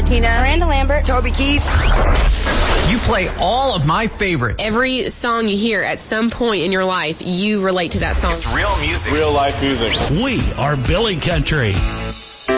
Tina, Miranda Lambert, Toby Keith. You play all of my favorites. Every song you hear at some point in your life, you relate to that song. It's real music. Real life music. We are Billy Country.